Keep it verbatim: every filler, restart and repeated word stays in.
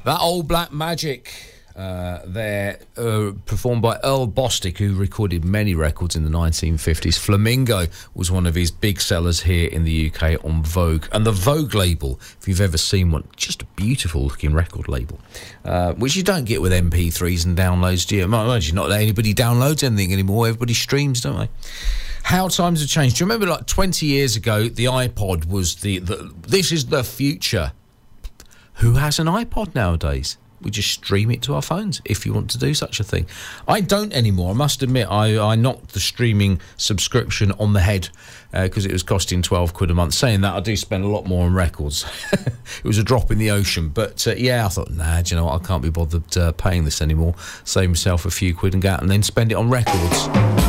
That Old Black Magic, uh, there, uh, performed by Earl Bostic, who recorded many records in the nineteen fifties. Flamingo was one of his big sellers here in the U K on Vogue. And the Vogue label, if you've ever seen one, just a beautiful looking record label, uh, which you don't get with M P threes and downloads, do you? Imagine not that anybody downloads anything anymore. Everybody streams, don't they? How times have changed. Do you remember, like, twenty years ago, the iPod was the, the this is the future. Who has an iPod nowadays? We just stream it to our phones if you want to do such a thing. I don't anymore. I must admit, I, I knocked the streaming subscription on the head because uh, it was costing twelve quid a month. Saying that, I do spend a lot more on records. It was a drop in the ocean. But, uh, yeah, I thought, nah, do you know what? I can't be bothered uh, paying this anymore. Save myself a few quid and go out and then spend it on records.